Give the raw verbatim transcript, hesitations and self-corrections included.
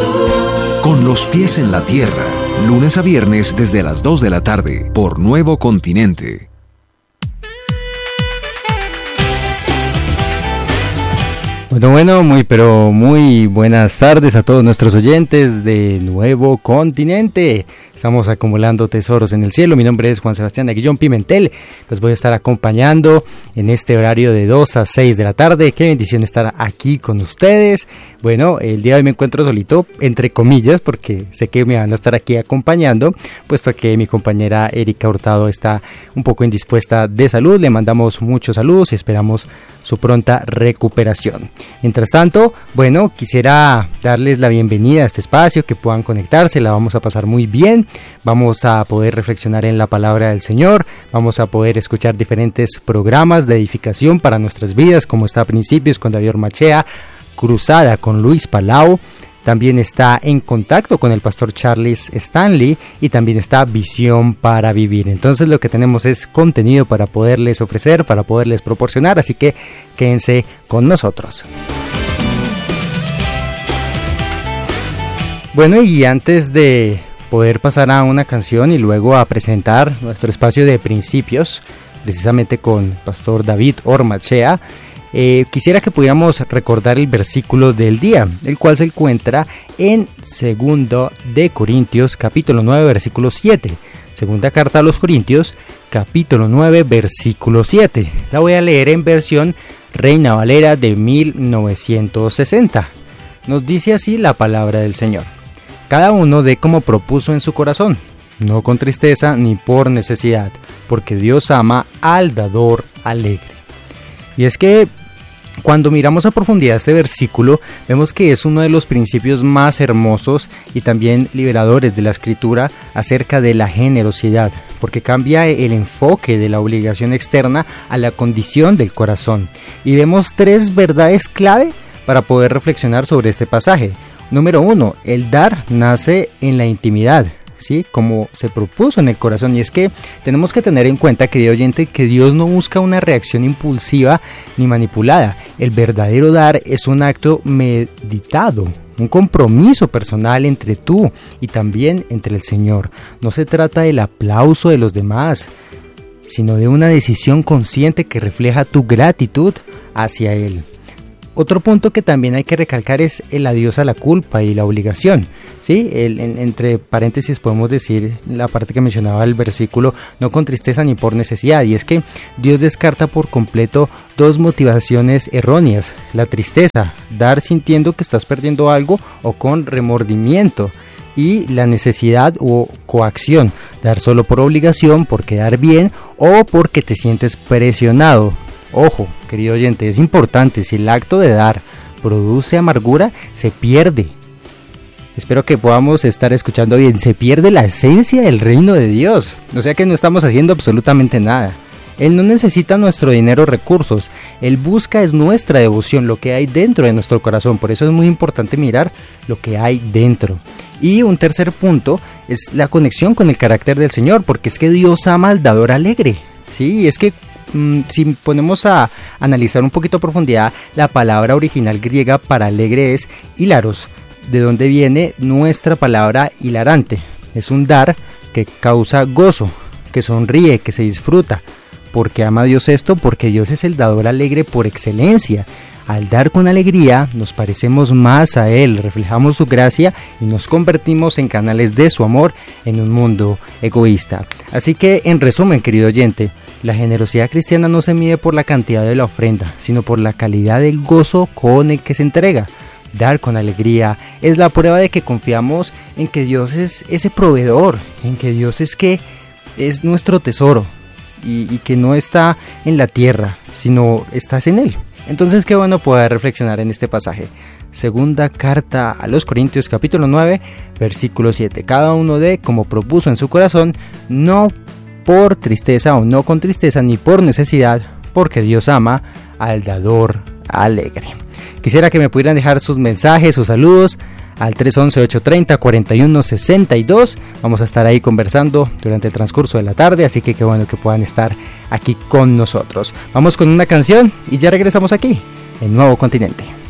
Con los pies en la tierra, lunes a viernes desde las dos de la tarde, por Nuevo Continente. Bueno, bueno, muy pero muy buenas tardes a todos nuestros oyentes de Nuevo Continente. Estamos acumulando tesoros en el cielo. Mi nombre es Juan Sebastián Aguillón Pimentel. Los voy a estar acompañando en este horario de dos a seis de la tarde. Qué bendición estar aquí con ustedes. Bueno, el día de hoy me encuentro solito, entre comillas, porque sé que me van a estar aquí acompañando, puesto que mi compañera Erika Hurtado está un poco indispuesta de salud. Le mandamos muchos saludos y esperamos su pronta recuperación. Mientras tanto, bueno, quisiera darles la bienvenida a este espacio, que puedan conectarse, la vamos a pasar muy bien, vamos a poder reflexionar en la palabra del Señor, vamos a poder escuchar diferentes programas de edificación para nuestras vidas, como está Principios con David Ormachea, Cruzada con Luis Palau, también está En Contacto con el pastor Charles Stanley y también está Visión para Vivir. Entonces lo que tenemos es contenido para poderles ofrecer, para poderles proporcionar, así que quédense con nosotros. Bueno, y antes de poder pasar a una canción y luego a presentar nuestro espacio de principios, precisamente con el pastor David Ormachea, Eh, quisiera que pudiéramos recordar el versículo del día, el cual se encuentra en Segundo de Corintios, capítulo nueve, versículo siete. Segunda carta a los Corintios, capítulo nueve, versículo siete. La voy a leer en versión Reina Valera de mil novecientos sesenta. Nos dice así la palabra del Señor: cada uno dé como propuso en su corazón, no con tristeza ni por necesidad, porque Dios ama al dador alegre. Y es que cuando miramos a profundidad este versículo, vemos que es uno de los principios más hermosos y también liberadores de la Escritura acerca de la generosidad, porque cambia el enfoque de la obligación externa a la condición del corazón. Y vemos tres verdades clave para poder reflexionar sobre este pasaje. Número uno, el dar nace en la intimidad, ¿sí? Como se propuso en el corazón. Y es que tenemos que tener en cuenta, querido oyente, que Dios no busca una reacción impulsiva ni manipulada. El verdadero dar es un acto meditado, un compromiso personal entre tú y también entre el Señor. No se trata del aplauso de los demás, sino de una decisión consciente que refleja tu gratitud hacia Él. Otro punto que también hay que recalcar es el adiós a la culpa y la obligación, ¿sí? El, en, entre paréntesis podemos decir la parte que mencionaba el versículo, no con tristeza ni por necesidad, y es que Dios descarta por completo dos motivaciones erróneas: la tristeza, dar sintiendo que estás perdiendo algo o con remordimiento, y la necesidad o coacción, dar solo por obligación, por quedar bien o porque te sientes presionado. Ojo, querido oyente, es importante, si el acto de dar produce amargura, se pierde. Espero que podamos estar escuchando bien, se pierde la esencia del reino de Dios. O sea que no estamos haciendo absolutamente nada. Él no necesita nuestro dinero o recursos, Él busca es nuestra devoción, lo que hay dentro de nuestro corazón. Por eso es muy importante mirar lo que hay dentro. Y un tercer punto es la conexión con el carácter del Señor, porque es que Dios ama al dador alegre. Sí, es que si ponemos a analizar un poquito a profundidad, la palabra original griega para alegre es hilaros, de donde viene nuestra palabra hilarante. Es un dar que causa gozo, que sonríe, que se disfruta. ¿Por qué ama Dios esto? Porque Dios es el dador alegre por excelencia. Al dar con alegría nos parecemos más a Él, reflejamos su gracia y nos convertimos en canales de su amor en un mundo egoísta. Así que, en resumen, querido oyente, la generosidad cristiana no se mide por la cantidad de la ofrenda, sino por la calidad del gozo con el que se entrega. Dar con alegría es la prueba de que confiamos en que Dios es ese proveedor, en que Dios es que es nuestro tesoro y, y que no está en la tierra, sino estás en Él. Entonces, qué bueno poder reflexionar en este pasaje. Segunda carta a los Corintios, capítulo nueve, versículo siete. Cada uno dé como propuso en su corazón, no por tristeza o no con tristeza ni por necesidad, porque Dios ama al dador alegre. Quisiera que me pudieran dejar sus mensajes, sus saludos al tres once, ocho treinta, cuarenta y uno sesenta y dos. Vamos a estar ahí conversando durante el transcurso de la tarde, así que qué bueno que puedan estar aquí con nosotros. Vamos con una canción y ya regresamos aquí en Nuevo Continente.